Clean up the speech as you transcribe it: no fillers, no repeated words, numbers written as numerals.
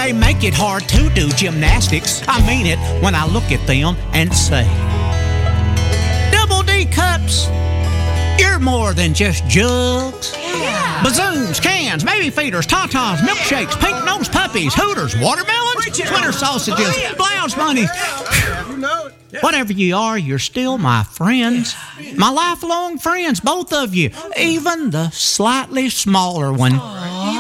They make it hard to do gymnastics. I mean it when I look at them and say, Double D cups, you're more than just jugs. Yeah. Bazooms, cans, baby feeders, tatas, milkshakes, pink-nosed puppies, hooters, watermelons, winter sausages, blouse bunnies. Whatever you are, you're still my friends. My lifelong friends, both of you. Even the slightly smaller one.